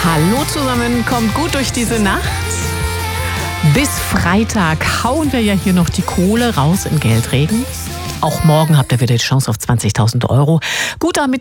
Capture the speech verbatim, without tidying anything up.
Hallo zusammen, kommt gut durch diese Nacht. Bis Freitag hauen wir ja hier noch die Kohle raus in Geldregen. Auch morgen habt ihr wieder die Chance auf zwanzigtausend Euro. Gut damit